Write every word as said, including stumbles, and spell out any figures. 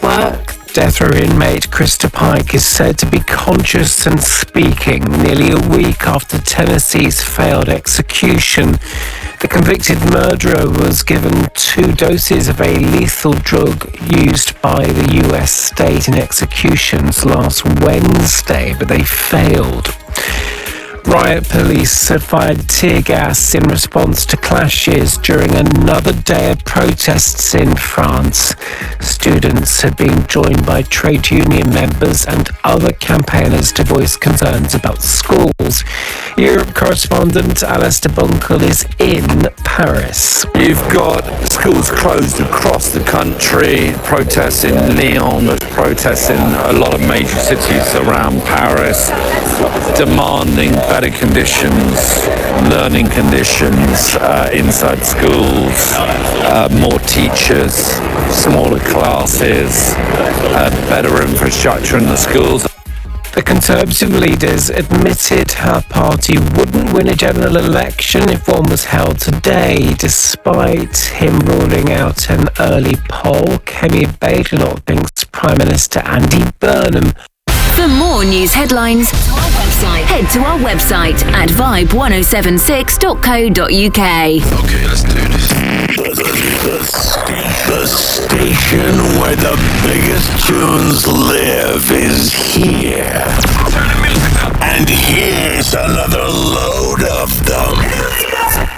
Black death row inmate Krista Pike is said to be conscious and speaking nearly a week after Tennessee's failed execution. The convicted murderer was given two doses of a lethal drug used by the U S state in executions last Wednesday, but they failed. Riot police had fired tear gas in response to clashes during another day of protests in France. Students had been joined by trade union members and other campaigners to voice concerns about schools. Europe correspondent Alistair Bunkle is in Paris. You've got schools closed across the country, protests in Lyon, protests in a lot of major cities around Paris, demanding better conditions, learning conditions uh, inside schools, uh, more teachers, smaller classes, uh, better infrastructure in the schools. The Conservative leaders admitted her party wouldn't win a general election if one was held today, despite him ruling out an early poll. Kemi Badenoch thinks Prime Minister Andy Burnham. For more news headlines, head to our website at vibe one oh seven six dot co dot uk. Okay, let's do this. The station where the biggest tunes live is here. And here's another load of them.